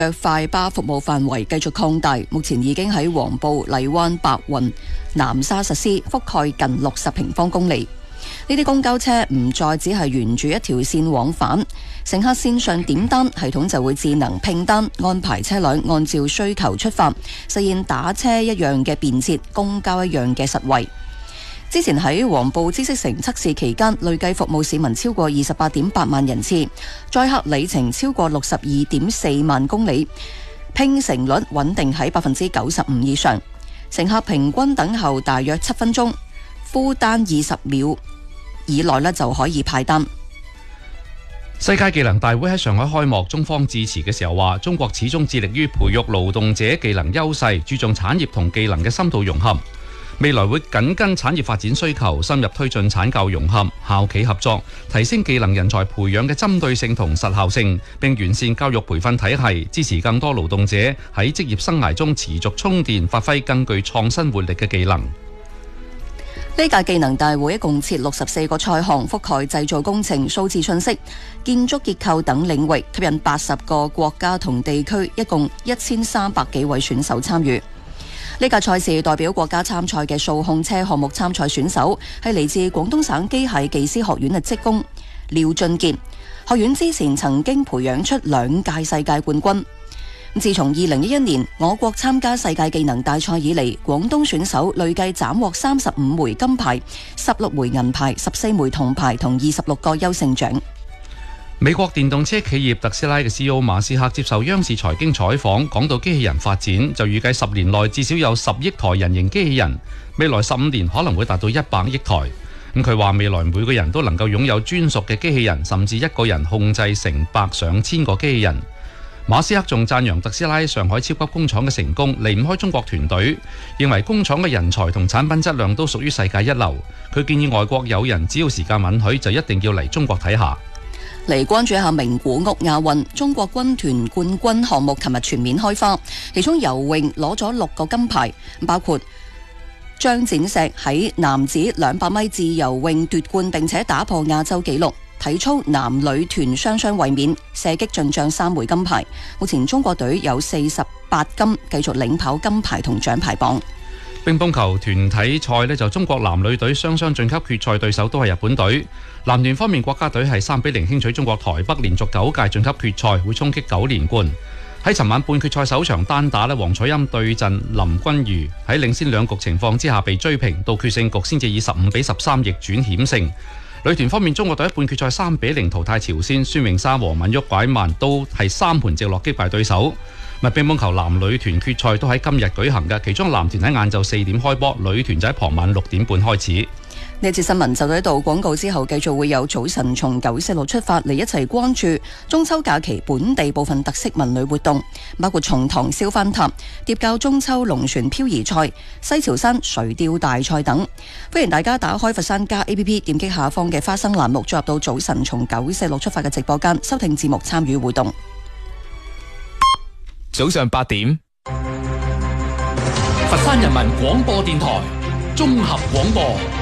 快巴服務範圍繼續擴大，目前已經喺黃埔、荔灣、白雲、南沙實施，覆蓋近60平方公里。呢啲公交車唔再只係沿住一條線往返，乘客線上點單，系統就會智能拼單，安排車輛按照需求出發，實現打車一樣嘅便捷，公交一樣嘅實惠。之前喺黃埔知識城測試期間，累計服務市民超過28.8萬人次，載客里程超過62.4萬公里，拼乘率穩定喺95%以上，乘客平均等候大約7分鐘，敷單20秒以內就可以派單。 世界技能大會喺上海開幕，中方致辭嘅時候話，中國始終致力於培育勞動者技能優勢，注重產業同技能嘅深度融合。未來會緊跟產業發展需求，深入推進產教融合、校企合作，提升技能人才培養嘅針對性同實效性，並完善教育培訓體系，支持更多勞動者喺職業生涯中持續充電，發揮更具創新活力嘅技能。 呢屆技能大會一共設64個賽項，覆蓋製造工程、數字信息、建築結構等領域，吸引80個國家同地區，一共1300幾位選手參與。呢屆賽事代表國家參賽嘅數控車項目參賽選手係嚟自廣東省機械技師學院嘅職工廖俊傑，學院之前曾經培養出2屆世界冠軍。自從2011年我國參加世界技能大賽以嚟，廣東選手累計斬獲35枚金牌、16枚銀牌、14枚銅牌同26個優勝獎。 美國電動車企業特斯拉嘅 CEO 馬斯克接受央視財經採訪，講到機器人發展，就預計10年內至少有10億台人形機器人，未來15年可能會達到100億台。佢話未來每個人都能夠擁有專屬嘅機器人，甚至一個人控制成百上千個機器人。馬斯克仲讚揚特斯拉上海超級工廠嘅成功，離唔開中國團隊，認為工廠嘅人才同產品質量都屬於世界一流。佢建議外國友人只要時間允許，就一定要嚟中國睇下。 嚟關注一下名古屋亞運，中國軍團冠軍項目琴日全面開花，其中游泳攞咗6個金牌，包括張展石喺男子200米自由泳奪冠，並且打破亞洲紀錄。體操男女團雙雙衛冕，射擊進帳3枚金牌。目前中國隊有48金，繼續領跑金牌同獎牌榜。 乒乓球團體賽就中國男女隊雙雙晉級決賽，對手都係日本隊。男團方面，國家隊係3-0輕取中國台北，連續9屆晉級決賽，會衝擊9連冠。喺尋晚半決賽首場單打黃彩欽對陣林君如，喺領先2局情況之下被追平，到決勝局先至以15-13逆轉險勝。女團方面，中國隊喺半決賽3-0淘汰朝鮮，孫穎莎和敏旭拐萬都係3盤直落擊敗對手。乒乓球男女團決賽都喺今日舉行嘅，其中男團喺晏晝4點開波，女團就喺傍晚6點半開始。 呢一節新聞就到呢度，廣告之後繼續會有早晨從946出發嚟一齊關注中秋假期本地部分特色文旅活動，包括松塘燒番塔、疊教中秋龍船漂移賽、西樵山垂釣大賽等。歡迎大家打開佛山家 APP， 點擊下方嘅花生欄目，進入到早晨從946出發嘅直播間，收聽節目參與互動。 早上8點， 佛山人民廣播電台綜合廣播。